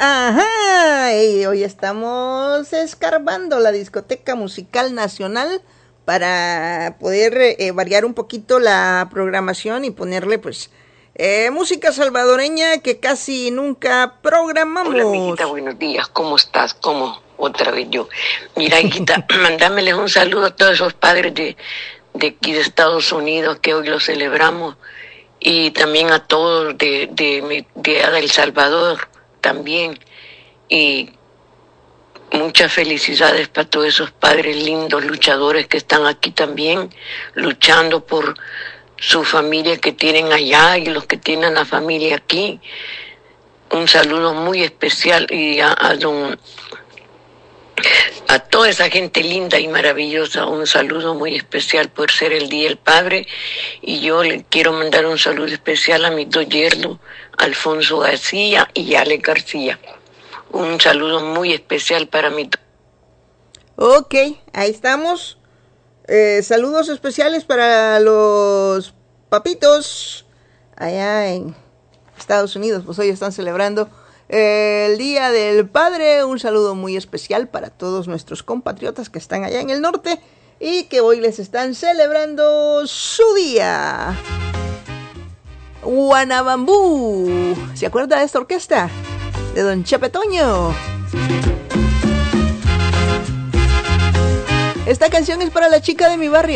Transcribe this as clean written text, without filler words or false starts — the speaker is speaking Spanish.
Ajá, y hoy estamos escarbando la Discoteca Musical Nacional para poder variar un poquito la programación y ponerle pues música salvadoreña que casi nunca programamos. Hola amiguita, buenos días, ¿cómo estás? ¿Cómo? Otra vez yo. Mira, hijita, mandámeles un saludo a todos esos padres de aquí de Estados Unidos que hoy los celebramos y también a todos de El Salvador también, y muchas felicidades para todos esos padres lindos, luchadores que están aquí también, luchando por su familia que tienen allá y los que tienen la familia aquí. Un saludo muy especial y a toda esa gente linda y maravillosa, un saludo muy especial por ser el Día del Padre. Y yo le quiero mandar un saludo especial a mis dos yernos, Alfonso García y Ale García. Un saludo muy especial para mí. Ok, ahí estamos. Saludos especiales para los papitos allá en Estados Unidos, pues hoy están celebrando el Día del Padre. Un saludo muy especial para todos nuestros compatriotas que están allá en el norte y que hoy les están celebrando su día. Guanabambú, ¿se acuerda de esta orquesta? De Don Chepe Toño. Esta canción es para la chica de mi barrio.